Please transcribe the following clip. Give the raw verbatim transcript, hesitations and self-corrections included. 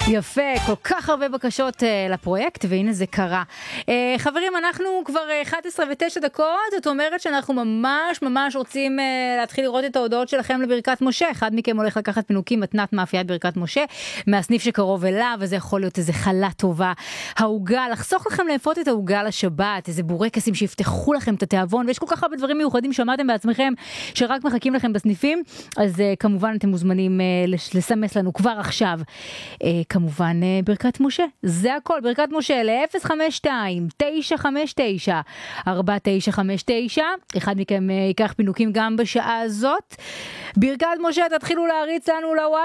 יפה, כל כך הרבה בקשות uh, לפרויקט, והנה זה קרה. Uh, חברים, אנחנו כבר אחת עשרה ותשע דקות, זאת אומרת שאנחנו ממש ממש רוצים uh, להתחיל לראות את ההודעות שלכם לברכת משה. אחד מכם הולך לקחת פינוקים, מתנת מאפיית ברכת משה, מהסניף שקרוב אליו, וזה יכול להיות איזה חלה טובה, העוגה, לחסוך לכם לאפות את העוגה לשבת, איזה בורקסים שיפתחו לכם את התיאבון, ויש כל כך הרבה דברים מיוחדים שמעתם בעצמכם, שרק מחכים לכם בסניפים, אז uh, כמובן אתם מוזמנים uh, לסמס לנו כבר עכשיו. Uh, כמובן ברכת משה, זה הכל, ברכת משה ל-אפס חמש שתיים תשע חמש תשע ארבע תשע חמש תשע, אחד מכם ייקח פינוקים גם בשעה הזאת. ברכת משה, תתחילו להריץ לנו לוואטסאפ